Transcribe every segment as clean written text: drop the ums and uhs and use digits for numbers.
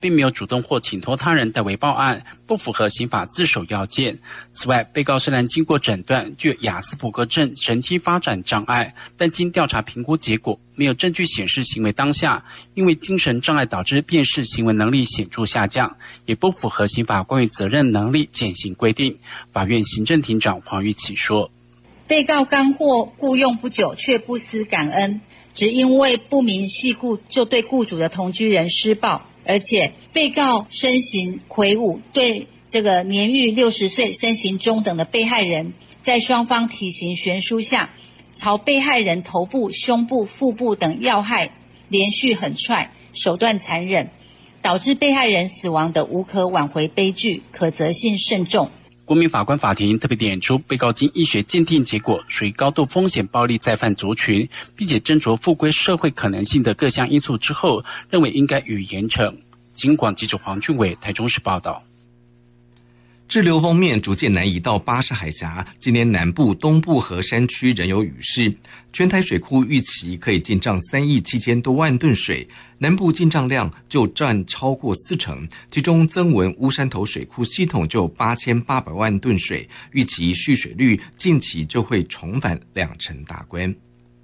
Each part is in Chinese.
并没有主动或请托他人代为报案，不符合刑法自首要件。此外，被告虽然经过诊断具有亚斯伯格症神经发展障碍，但经调查评估结果，没有证据显示行为当下因为精神障碍导致辨识行为能力显著下降，也不符合刑法关于责任能力减刑规定。法院行政庭长黄玉琪说， 被告刚获雇用不久，却不思感恩，只因为不明系故就对雇主的同居人施暴，而且被告身形魁梧，对这个年逾60岁、身形中等的被害人，在双方体型悬殊下，朝被害人头部、胸部、腹部等要害连续狠踹，手段残忍，导致被害人死亡的无可挽回悲剧，可责性甚重。 国民法官法庭特别点出，被告经医学鉴定结果属于高度风险暴力再犯族群，并且斟酌复归社会可能性的各项因素之后，认为应该予以严惩。警广记者黄俊伟台中市报道。 滞留锋面逐渐南移到巴士海峡，今年南部、东部和山区仍有雨势。全台水库预期可以进账3亿7000多万吨水，南部进账量就占超过40%，其中曾文乌山头水库系统就有8800万吨水，预期蓄水率近期就会重返2%大关。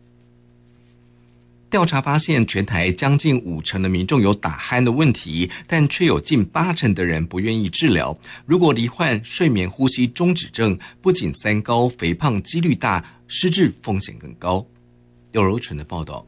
调查发现，全台将近50%的民众有打鼾的问题，但却有近80%的人不愿意治疗。如果罹患睡眠呼吸中止症，不仅三高、肥胖几率大，失智风险更高。有柔纯的报道。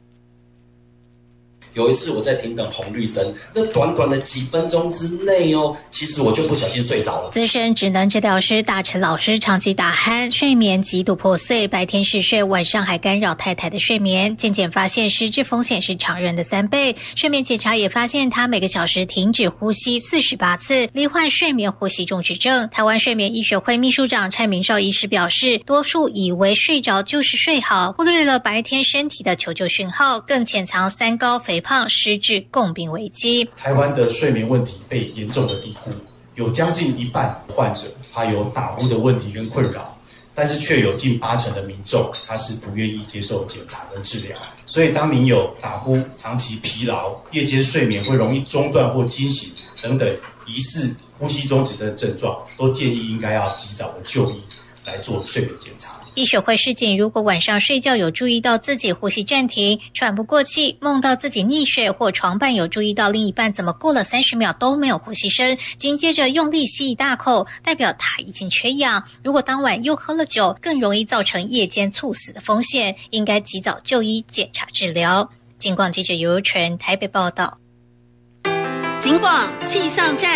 有一次我在停等红绿灯，那短短的几分钟之内其实我就不小心睡着了。 资深职能治疗师大陈老师长期打鼾，睡眠极度破碎，白天嗜睡，晚上还干扰太太的睡眠。渐渐发现失智风险是常人的3倍。睡眠检查也发现他每个小时停止呼吸48次，罹患睡眠呼吸中止症。台湾睡眠医学会秘书长蔡明绍医师表示，多数以为睡着就是睡好，忽略了白天身体的求救讯号，更潜藏三高、肥胖、失智共病危机。 台湾的睡眠问题被严重的低估，有将近一半患者他有打呼的问题跟困扰，但是却有近80%的民众他是不愿意接受检查跟治疗。所以当您有打呼、长期疲劳、夜间睡眠会容易中断或惊醒等等疑似呼吸中止的症状，都建议应该要及早的就医来做睡眠检查。 医学会示警，如果晚上睡觉有注意到自己呼吸暂停、喘不过气，梦到自己溺水，或床伴有注意到另一半怎么过了30秒都没有呼吸声，紧接着用力吸一大口，代表他已经缺氧。如果当晚又喝了酒，更容易造成夜间猝死的风险，应该及早就医检查治疗。警广记者尤纯台北报道。 警广气象站。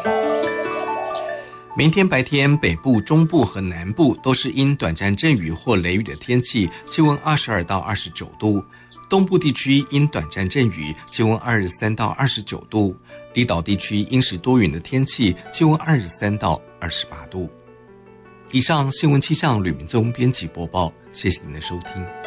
明天白天，北部、中部和南部都是因短暂阵雨或雷雨的天气，气温22到29度。东部地区因短暂阵雨，气温23到29度。离岛地区因时多云的天气，气温23到28度。以上新闻气象吕明宗编辑播报，谢谢您的收听。